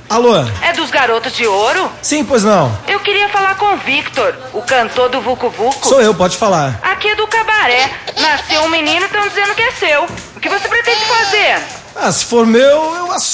Alô? É dos Garotos de Ouro? Sim, pois não. Eu queria falar com o Victor, o cantor do Vucu Vucu. Sou eu, pode falar. Aqui é do Cabaré. Nasceu um menino e estão dizendo que é seu. O que você pretende fazer? Ah, se for meu, eu assumo.